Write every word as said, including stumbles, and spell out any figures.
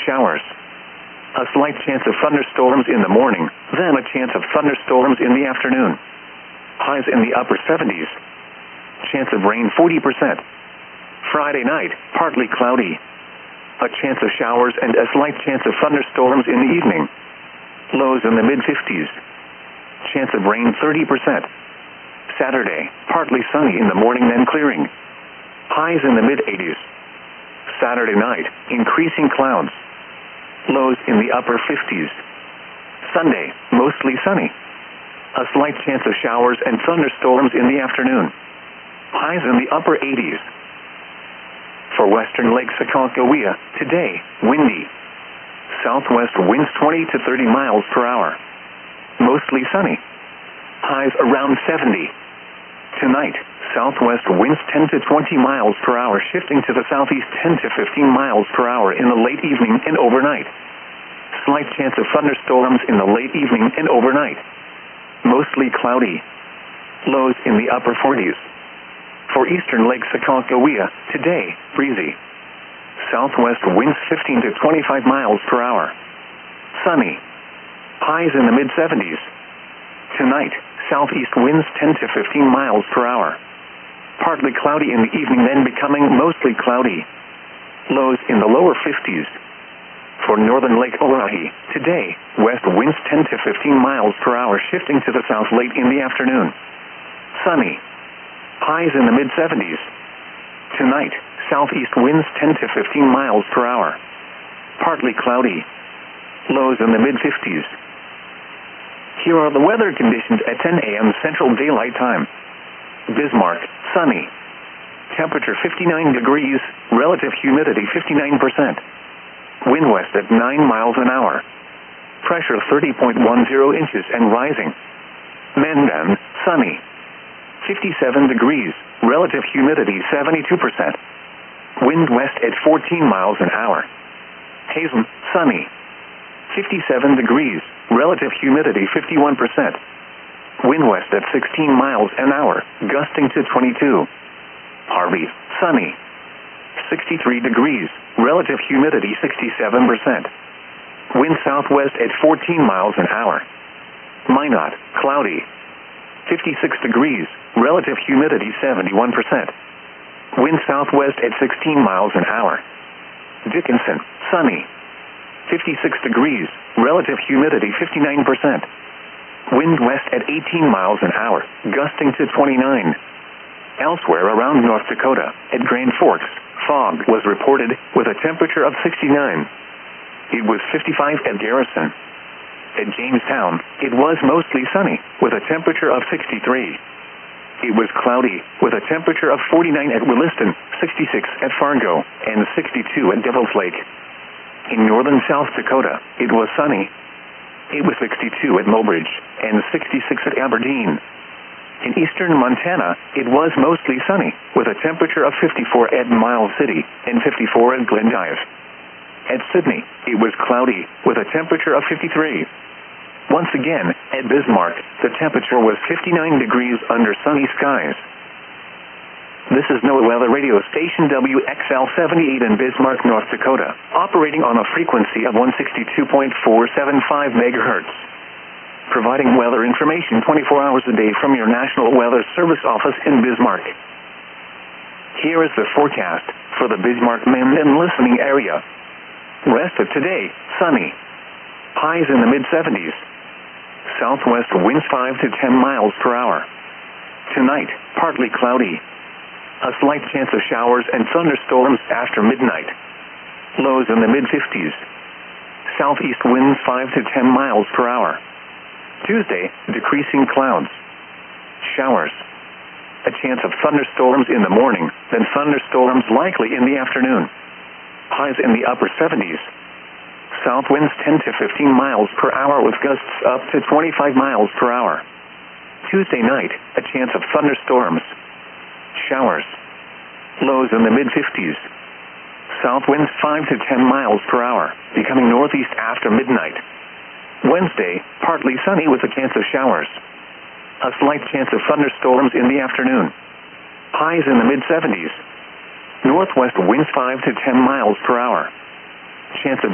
showers. A slight chance of thunderstorms in the morning, then a chance of thunderstorms in the afternoon. Highs in the upper seventies. Chance of rain forty percent. Friday night, partly cloudy. A chance of showers and a slight chance of thunderstorms in the evening. Lows in the mid-fifties. Chance of rain thirty percent. Saturday, partly sunny in the morning then clearing. Highs in the mid-eighties. Saturday night, increasing clouds. Lows in the upper fifties. Sunday, mostly sunny. A slight chance of showers and thunderstorms in the afternoon. Highs in the upper eighties. For western Lake Sakakawea, today, windy. Southwest winds twenty to thirty miles per hour. Mostly sunny. Highs around seventy. Tonight, southwest winds ten to twenty miles per hour, shifting to the southeast ten to fifteen miles per hour in the late evening and overnight. Slight chance of thunderstorms in the late evening and overnight. Mostly cloudy. Lows in the upper forties. For eastern Lake Sakakawea, today, breezy. Southwest winds fifteen to twenty-five miles per hour. Sunny. Highs in the mid-seventies. Tonight, southeast winds ten to fifteen miles per hour. Partly cloudy in the evening, then becoming mostly cloudy. Lows in the lower fifties. For northern Lake Oahe, today, west winds ten to fifteen miles per hour, shifting to the south late in the afternoon. Sunny. Highs in the mid-seventies. Tonight, southeast winds ten to fifteen miles per hour. Partly cloudy. Lows in the mid-fifties. Here are the weather conditions at ten a m Central Daylight Time. Bismarck, sunny. Temperature fifty-nine degrees, relative humidity fifty-nine percent. Wind west at nine miles an hour. Pressure thirty point one zero inches and rising. Mandan, sunny. fifty-seven degrees, relative humidity seventy-two percent. Wind west at fourteen miles an hour. Hazen, sunny. fifty-seven degrees, relative humidity fifty-one percent. Wind west at sixteen miles an hour, gusting to twenty-two. Harvey, sunny. sixty-three degrees, relative humidity sixty-seven percent. Wind southwest at fourteen miles an hour. Minot, cloudy. fifty-six degrees, relative humidity seventy-one percent. Wind southwest at sixteen miles an hour. Dickinson, sunny. fifty-six degrees, relative humidity fifty-nine percent. Wind west at eighteen miles an hour, gusting to twenty-nine. Elsewhere around North Dakota, at Grand Forks, fog was reported with a temperature of sixty-nine. It was fifty-five at Garrison. At Jamestown, it was mostly sunny, with a temperature of sixty-three. It was cloudy, with a temperature of forty-nine at Williston, sixty-six at Fargo, and sixty-two at Devil's Lake. In northern South Dakota, it was sunny. It was sixty-two at Mobridge, and sixty-six at Aberdeen. In eastern Montana, it was mostly sunny, with a temperature of fifty-four at Miles City, and fifty-four at Glendive. At Sydney, it was cloudy, with a temperature of fifty-three. Once again, at Bismarck, the temperature was fifty-nine degrees under sunny skies. This is NOAA Weather Radio Station W X L seventy-eight in Bismarck, North Dakota, operating on a frequency of one sixty-two point four seven five megahertz. Providing weather information twenty-four hours a day from your National Weather Service office in Bismarck. Here is the forecast for the Bismarck-Mandan listening area. Rest of today, sunny. Highs in the mid-seventies. Southwest winds five to ten miles per hour. Tonight, partly cloudy. A slight chance of showers and thunderstorms after midnight. Lows in the mid-fifties. Southeast winds five to ten miles per hour. Tuesday, decreasing clouds. Showers. A chance of thunderstorms in the morning, then thunderstorms likely in the afternoon. Highs in the upper seventies. South winds ten to fifteen miles per hour with gusts up to twenty-five miles per hour. Tuesday night, a chance of thunderstorms. Showers. Lows in the mid-fifties. South winds five to ten miles per hour, becoming northeast after midnight. Wednesday, partly sunny with a chance of showers. A slight chance of thunderstorms in the afternoon. Highs in the mid-seventies. Northwest winds five to ten miles per hour. Chance of